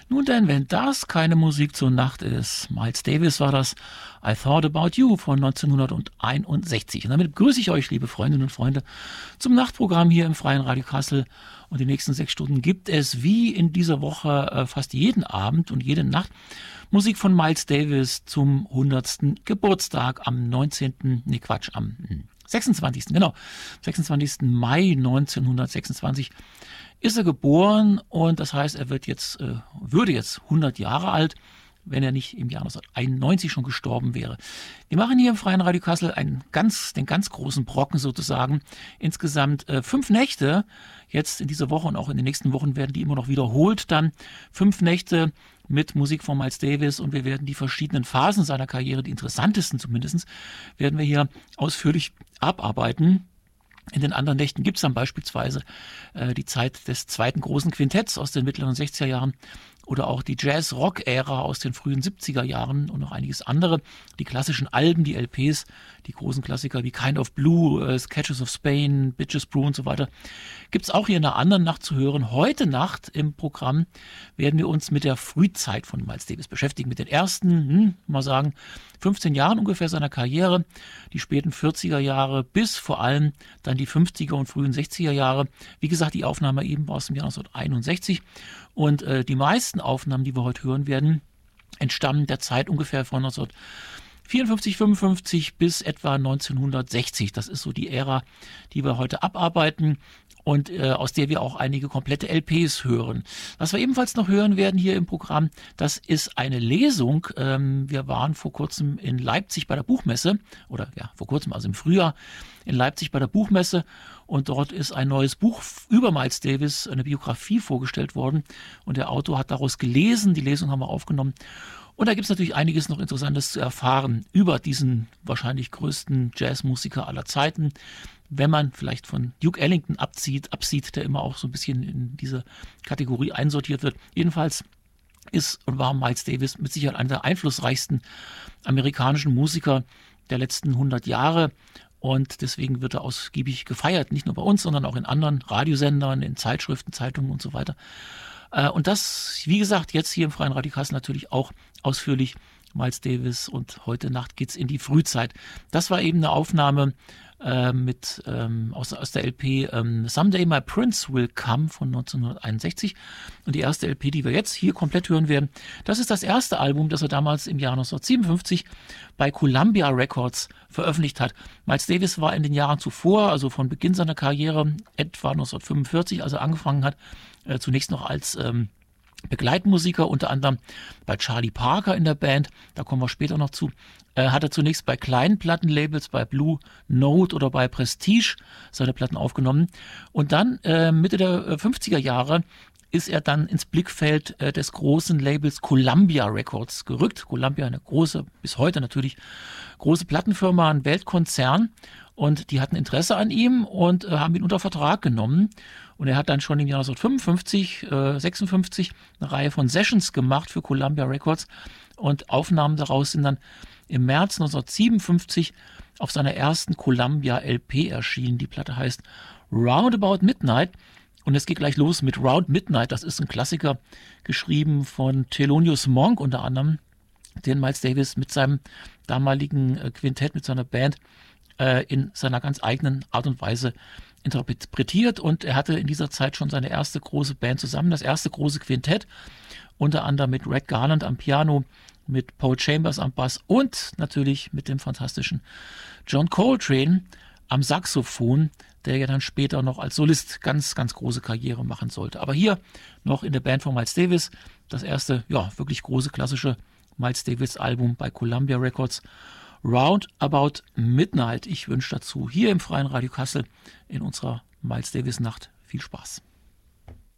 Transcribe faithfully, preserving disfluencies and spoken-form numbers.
Nun denn, wenn das keine Musik zur Nacht ist, Miles Davis war das, I Thought About You von neunzehnhunderteinundsechzig. Und damit begrüße ich euch, liebe Freundinnen und Freunde, zum Nachtprogramm hier im Freien Radio Kassel. Und die nächsten sechs Stunden gibt es, wie in dieser Woche, äh, fast jeden Abend und jede Nacht Musik von Miles Davis zum hundertsten Geburtstag am neunzehnten. Nee, Quatsch, am sechsundzwanzigsten. Genau, sechsundzwanzigsten Mai neunzehnhundertsechsundzwanzig ist er geboren und das heißt, er wird jetzt, äh, würde jetzt hundert Jahre alt, wenn er nicht im Jahr neunzehnhunderteinundneunzig schon gestorben wäre. Wir machen hier im Freien Radio Kassel einen ganz, den ganz großen Brocken sozusagen. Insgesamt äh, fünf Nächte, jetzt in dieser Woche und auch in den nächsten Wochen werden die immer noch wiederholt. Dann fünf Nächte mit Musik von Miles Davis und wir werden die verschiedenen Phasen seiner Karriere, die interessantesten zumindest, werden wir hier ausführlich abarbeiten. In den anderen Nächten gibt es dann beispielsweise äh, die Zeit des zweiten großen Quintetts aus den mittleren sechziger Jahren oder auch die Jazz-Rock-Ära aus den frühen siebziger Jahren und noch einiges andere. Die klassischen Alben, die L Ps, die großen Klassiker wie Kind of Blue, äh, Sketches of Spain, Bitches Brew und so weiter, gibt es auch hier in einer anderen Nacht zu hören. Heute Nacht im Programm werden wir uns mit der Frühzeit von Miles Davis beschäftigen, mit den ersten, hm, mal sagen, fünfzehn Jahren ungefähr seiner Karriere, die späten vierziger Jahre bis vor allem dann die fünfziger und frühen sechziger Jahre. Wie gesagt, die Aufnahme eben war aus dem Jahr neunzehnhunderteinundsechzig und äh, die meisten Aufnahmen, die wir heute hören werden, entstammen der Zeit ungefähr von neunzehnhundertvierundfünfzig, fünfundfünfzig bis etwa neunzehnhundertsechzig. Das ist so die Ära, die wir heute abarbeiten und äh, aus der wir auch einige komplette L Ps hören. Was wir ebenfalls noch hören werden hier im Programm, das ist eine Lesung. Ähm, wir waren vor kurzem in Leipzig bei der Buchmesse, oder ja, vor kurzem, also im Frühjahr, in Leipzig bei der Buchmesse und dort ist ein neues Buch über Miles Davis, eine Biografie vorgestellt worden und der Autor hat daraus gelesen, die Lesung haben wir aufgenommen. Und da gibt es natürlich einiges noch Interessantes zu erfahren über diesen wahrscheinlich größten Jazzmusiker aller Zeiten. Wenn man vielleicht von Duke Ellington abzieht, absieht, der immer auch so ein bisschen in diese Kategorie einsortiert wird. Jedenfalls ist und war Miles Davis mit Sicherheit einer der einflussreichsten amerikanischen Musiker der letzten hundert Jahre. Und deswegen wird er ausgiebig gefeiert, nicht nur bei uns, sondern auch in anderen Radiosendern, in Zeitschriften, Zeitungen und so weiter. Und das, wie gesagt, jetzt hier im Freien Radio Kassel natürlich auch ausführlich Miles Davis und heute Nacht geht's in die Frühzeit. Das war eben eine Aufnahme äh, mit ähm, aus, aus der L P ähm, Someday My Prince Will Come von neunzehnhunderteinundsechzig und die erste L P, die wir jetzt hier komplett hören werden, das ist das erste Album, das er damals im Jahr neunzehnhundertsiebenundfünfzig bei Columbia Records veröffentlicht hat. Miles Davis war in den Jahren zuvor, also von Beginn seiner Karriere, etwa neunzehnhundertfünfundvierzig, als er angefangen hat, äh, zunächst noch als ähm, Begleitmusiker, unter anderem bei Charlie Parker in der Band, da kommen wir später noch zu, äh, hat er zunächst bei kleinen Plattenlabels, bei Blue Note oder bei Prestige seine Platten aufgenommen und dann äh, Mitte der fünfziger Jahre ist er dann ins Blickfeld äh, des großen Labels Columbia Records gerückt. Columbia, eine große, bis heute natürlich, große Plattenfirma, ein Weltkonzern und die hatten Interesse an ihm und äh, haben ihn unter Vertrag genommen. Und er hat dann schon im Jahr neunzehnhundertfünfundfünfzig, äh, sechsundfünfzig eine Reihe von Sessions gemacht für Columbia Records und Aufnahmen daraus sind dann im März neunzehnhundertsiebenundfünfzig auf seiner ersten Columbia L P erschienen. Die Platte heißt Roundabout Midnight und es geht gleich los mit Round Midnight. Das ist ein Klassiker, geschrieben von Thelonious Monk unter anderem, den Miles Davis mit seinem damaligen äh, Quintett, mit seiner Band äh, in seiner ganz eigenen Art und Weise interpretiert und er hatte in dieser Zeit schon seine erste große Band zusammen, das erste große Quintett, unter anderem mit Red Garland am Piano, mit Paul Chambers am Bass und natürlich mit dem fantastischen John Coltrane am Saxophon, der ja dann später noch als Solist ganz, ganz große Karriere machen sollte. Aber hier noch in der Band von Miles Davis, das erste, ja, wirklich große klassische Miles Davis Album bei Columbia Records, Roundabout Midnight. Ich wünsche dazu hier im Freien Radio Kassel in unserer Miles Davis Nacht viel Spaß.